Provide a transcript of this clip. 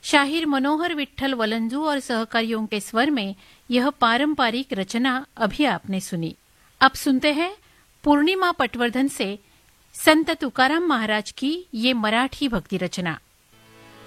शाहिर मनोहर विट्ठल वलंजू और सहकारियों के स्वर में यह पारंपरिक रचना अभी आपने सुनी। अब सुनते हैं पूर्णिमा पटवर्धन से संत तुकाराम महाराज की ये मराठी भक्ति रचना।